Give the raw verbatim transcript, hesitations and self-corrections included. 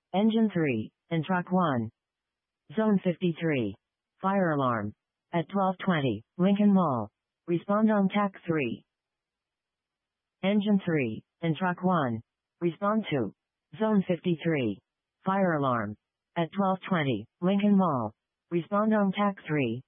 Engine three, and Truck one. Zone fifty-three. Fire alarm. At twelve twenty, Lincoln Mall. Respond on T A C three. Engine three, and Truck one. Respond to Zone fifty-three. Fire alarm. At twelve twenty, Lincoln Mall. Respond on T A C three.